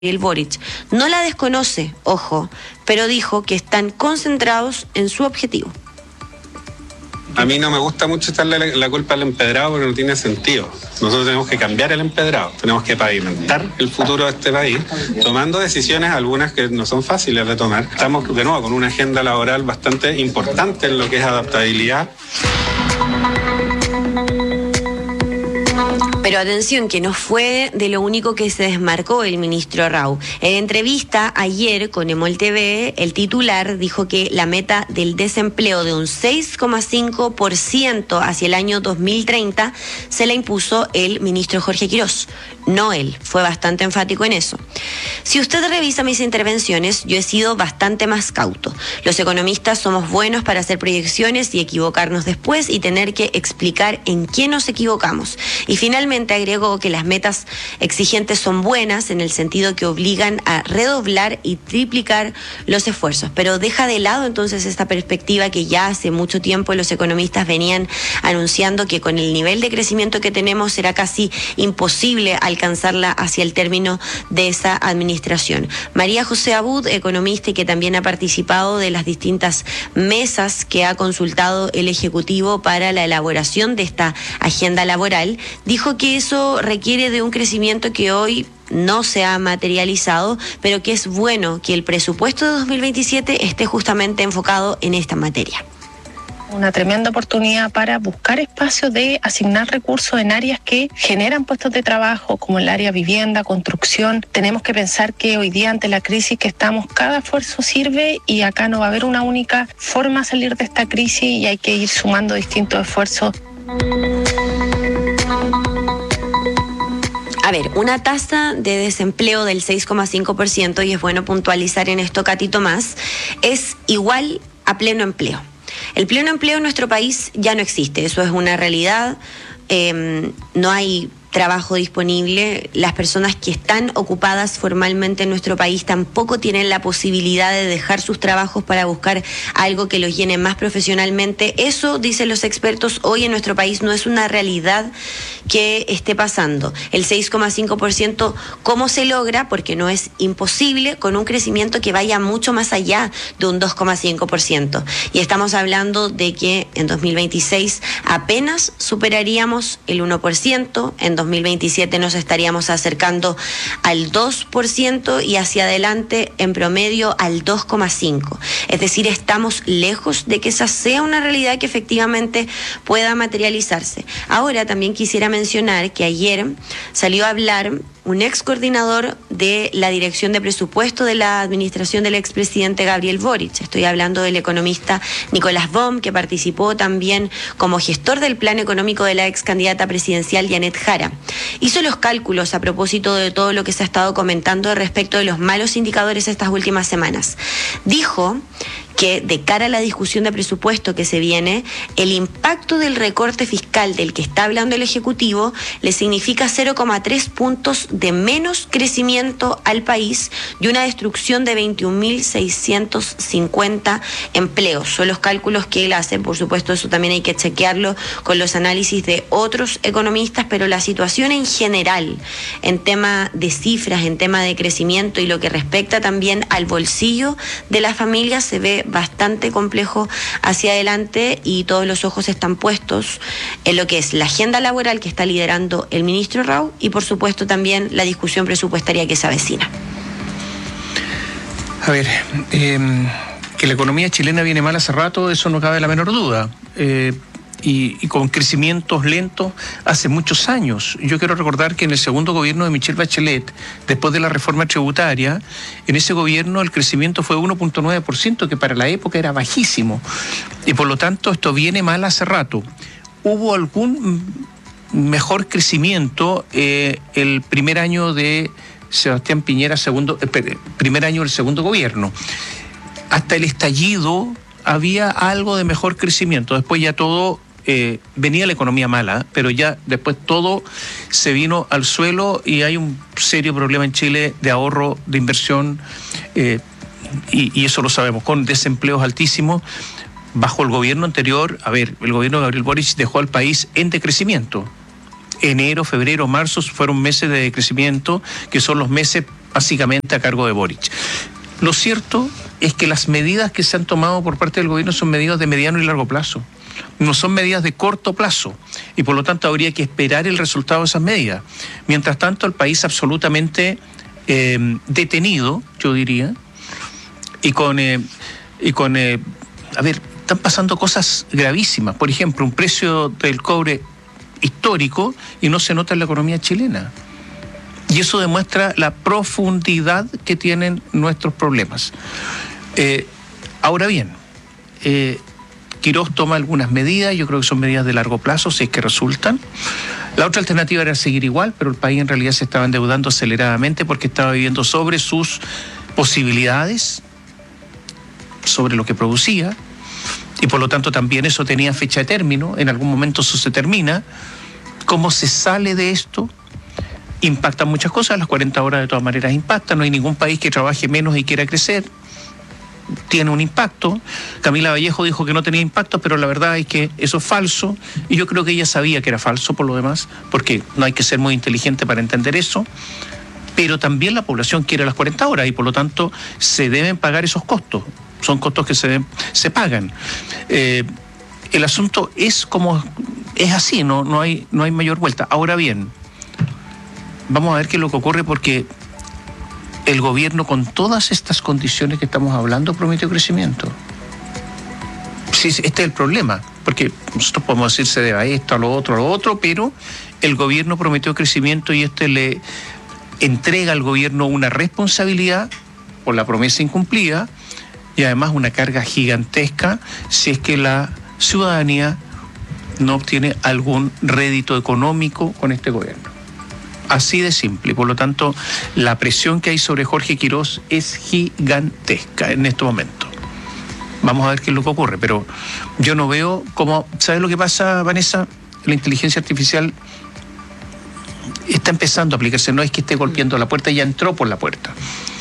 Gabriel Boric. No la desconoce, ojo, pero dijo que están concentrados en su objetivo. A mí no me gusta mucho echarle la culpa al empedrado porque no tiene sentido. Nosotros tenemos que cambiar el empedrado, tenemos que pavimentar el futuro de este país, tomando decisiones, algunas que no son fáciles de tomar. Estamos de nuevo con una agenda laboral bastante importante en lo que es adaptabilidad. Pero atención, que no fue de lo único que se desmarcó el ministro Rau. En entrevista ayer con Emol TV, el titular dijo que la meta del desempleo de un 6,5% hacia el año 2030 se la impuso el ministro Jorge Quirós, no él. Fue bastante enfático en eso. Si usted revisa mis intervenciones, yo he sido bastante más cauto. Los economistas somos buenos para hacer proyecciones y equivocarnos después y tener que explicar en qué nos equivocamos. Y finalmente agregó que las metas exigentes son buenas en el sentido que obligan a redoblar y triplicar los esfuerzos, pero deja de lado entonces esta perspectiva que ya hace mucho tiempo los economistas venían anunciando, que con el nivel de crecimiento que tenemos será casi imposible alcanzarla hacia el término de esa administración. María José Abud, economista y que también ha participado de las distintas mesas que ha consultado el Ejecutivo para la elaboración de esta agenda laboral, dijo que eso requiere de un crecimiento que hoy no se ha materializado, pero que es bueno que el presupuesto de 2027 esté justamente enfocado en esta materia. Una tremenda oportunidad para buscar espacios de asignar recursos en áreas que generan puestos de trabajo, como el área vivienda, construcción. Tenemos que pensar que hoy día, ante la crisis que estamos, cada esfuerzo sirve y acá no va a haber una única forma de salir de esta crisis y hay que ir sumando distintos esfuerzos. A ver, una tasa de desempleo del 6,5%, y es bueno puntualizar en esto, Katy Tomás, es igual a pleno empleo. El pleno empleo en nuestro país ya no existe, eso es una realidad. No hay trabajo disponible. Las personas que están ocupadas formalmente en nuestro país tampoco tienen la posibilidad de dejar sus trabajos para buscar algo que los llene más profesionalmente. Eso, dicen los expertos, hoy en nuestro país no es una realidad que esté pasando. El 6,5%, ¿cómo se logra? Porque no es imposible, con un crecimiento que vaya mucho más allá de un 2,5%. Y estamos hablando de que en 2026 apenas superaríamos el 1%, en 2027 nos estaríamos acercando al 2% y hacia adelante en promedio al 2,5%. Es decir, estamos lejos de que esa sea una realidad que efectivamente pueda materializarse. Ahora también quisiera mencionar que ayer salió a hablar un ex coordinador de la Dirección de Presupuesto de la administración del expresidente Gabriel Boric. Estoy hablando del economista Nicolás Bohm, que participó también como gestor del plan económico de la ex candidata presidencial Janet Jara. Hizo los cálculos a propósito de todo lo que se ha estado comentando respecto de los malos indicadores estas últimas semanas. Dijo que de cara a la discusión de presupuesto que se viene, el impacto del recorte fiscal del que está hablando el Ejecutivo le significa 0,3 puntos de menos crecimiento al país y una destrucción de 21.650 empleos. Son los cálculos que él hace. Por supuesto, eso también hay que chequearlo con los análisis de otros economistas, pero la situación en general, en tema de cifras, en tema de crecimiento y lo que respecta también al bolsillo de la familia, se ve bastante complejo hacia adelante y todos los ojos están puestos en lo que es la agenda laboral que está liderando el ministro Rau y por supuesto también la discusión presupuestaria que se avecina. A ver, que la economía chilena viene mal hace rato, eso no cabe la menor duda. Y con crecimientos lentos hace muchos años. Yo quiero recordar que en el segundo gobierno de Michelle Bachelet, después de la reforma tributaria, en ese gobierno el crecimiento fue 1,9%, que para la época era bajísimo. Y por lo tanto esto viene mal hace rato. ¿Hubo algún mejor crecimiento el primer año de Sebastián Piñera, primer año del segundo gobierno? Hasta el estallido había algo de mejor crecimiento. Después ya todo... venía la economía mala, pero ya después todo se vino al suelo y hay un serio problema en Chile de ahorro, de inversión, y eso lo sabemos, con desempleos altísimos. Bajo el gobierno anterior, el gobierno de Gabriel Boric dejó al país en decrecimiento. Enero, febrero, marzo fueron meses de decrecimiento, que son los meses básicamente a cargo de Boric. Lo cierto es que las medidas que se han tomado por parte del gobierno son medidas de mediano y largo plazo. No son medidas de corto plazo y por lo tanto habría que esperar el resultado de esas medidas. Mientras tanto, el país absolutamente detenido, yo diría, a ver, están pasando cosas gravísimas. Por ejemplo, un precio del cobre histórico y no se nota en la economía chilena. Y eso demuestra la profundidad que tienen nuestros problemas. Ahora bien, Quirós toma algunas medidas, yo creo que son medidas de largo plazo, si es que resultan. La otra alternativa era seguir igual, pero el país en realidad se estaba endeudando aceleradamente porque estaba viviendo sobre sus posibilidades, sobre lo que producía, y por lo tanto también eso tenía fecha de término, en algún momento eso se termina. ¿Cómo se sale de esto? Impactan muchas cosas, las 40 horas de todas maneras impactan, no hay ningún país que trabaje menos y quiera crecer, tiene un impacto. Camila Vallejo dijo que no tenía impacto, pero la verdad es que eso es falso, y yo creo que ella sabía que era falso por lo demás, porque no hay que ser muy inteligente para entender eso, pero también la población quiere las 40 horas y por lo tanto se deben pagar esos costos, son costos que se pagan. El asunto es como es así, no hay mayor vuelta. Ahora bien, vamos a ver qué es lo que ocurre, porque el gobierno, con todas estas condiciones que estamos hablando, prometió crecimiento. Sí, este es el problema, porque nosotros podemos decir se debe a esto, a lo otro, pero el gobierno prometió crecimiento y le entrega al gobierno una responsabilidad por la promesa incumplida y además una carga gigantesca si es que la ciudadanía no obtiene algún rédito económico con este gobierno. Así de simple. Por lo tanto, la presión que hay sobre Jorge Quirós es gigantesca en este momento. Vamos a ver qué es lo que ocurre, pero yo no veo cómo... ¿Sabes lo que pasa, Vanessa? La inteligencia artificial está empezando a aplicarse, no es que esté golpeando la puerta, ya entró por la puerta.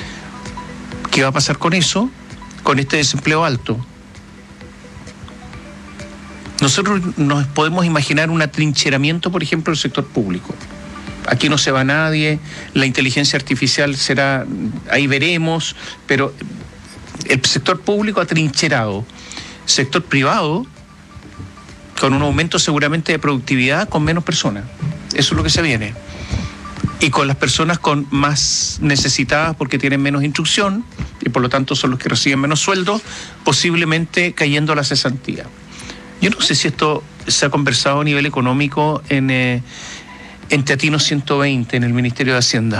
¿Qué va a pasar con eso? Con este desempleo alto. Nosotros nos podemos imaginar un atrincheramiento, por ejemplo, del sector público. Aquí no se va nadie, la inteligencia artificial será, ahí veremos, pero el sector público atrincherado, sector privado con un aumento seguramente de productividad con menos personas. Eso es lo que se viene. Y con las personas con más necesitadas porque tienen menos instrucción y por lo tanto son los que reciben menos sueldo, posiblemente cayendo a la cesantía. Yo no sé si esto se ha conversado a nivel económico en Teatino 120, en el Ministerio de Hacienda.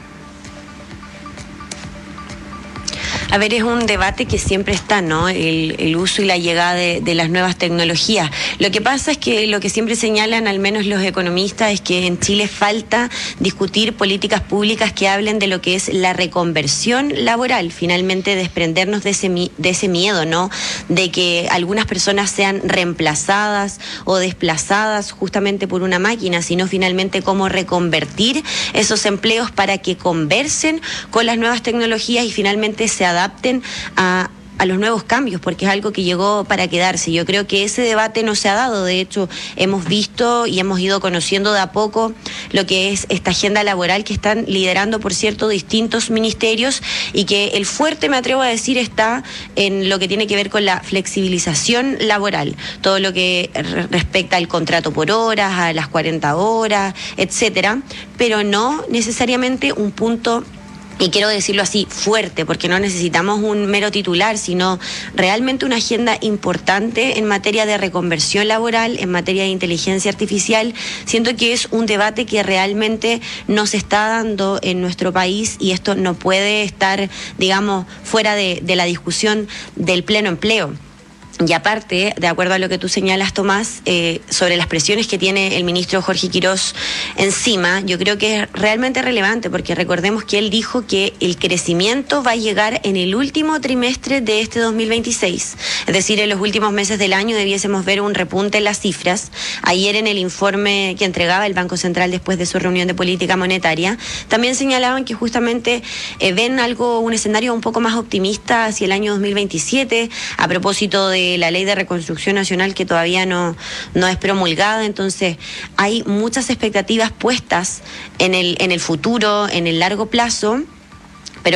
A ver, es un debate que siempre está, ¿no? El uso y la llegada de las nuevas tecnologías. Lo que pasa es que lo que siempre señalan, al menos los economistas, es que en Chile falta discutir políticas públicas que hablen de lo que es la reconversión laboral. Finalmente, desprendernos de ese miedo, ¿no? De que algunas personas sean reemplazadas o desplazadas justamente por una máquina, sino finalmente cómo reconvertir esos empleos para que conversen con las nuevas tecnologías y finalmente se adapten a los nuevos cambios, porque es algo que llegó para quedarse. Yo creo que ese debate no se ha dado. De hecho, hemos visto y hemos ido conociendo de a poco lo que es esta agenda laboral que están liderando, por cierto, distintos ministerios, y que el fuerte, me atrevo a decir, está en lo que tiene que ver con la flexibilización laboral, todo lo que respecta al contrato por horas, a las 40 horas, etcétera, pero no necesariamente un punto, y quiero decirlo así, fuerte, porque no necesitamos un mero titular, sino realmente una agenda importante en materia de reconversión laboral, en materia de inteligencia artificial. Siento que es un debate que realmente no se está dando en nuestro país y esto no puede estar, digamos, fuera de la discusión del pleno empleo. Y aparte, de acuerdo a lo que tú señalas, Tomás, sobre las presiones que tiene el ministro Jorge Quirós encima, yo creo que es realmente relevante, porque recordemos que él dijo que el crecimiento va a llegar en el último trimestre de este 2026. Es decir, en los últimos meses del año debiésemos ver un repunte en las cifras. Ayer, en el informe que entregaba el Banco Central después de su reunión de política monetaria, también señalaban que justamente ven un escenario un poco más optimista hacia el año 2027, a propósito de la ley de reconstrucción nacional que todavía no es promulgada. Entonces hay muchas expectativas puestas en el futuro, en el largo plazo,